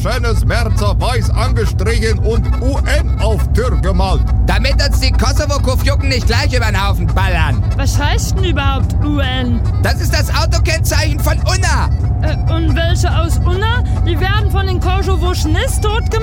schönes Märzer weiß angestrichen und UN auf Tür gemalt. Damit uns die Kosovo-Kufjucken nicht gleich über den Haufen ballern. Was heißt denn überhaupt UN? Das ist das Autokennzeichen von Unna. Und welche aus Unna? Die werden von den Kosovo-Schniss tot gemacht?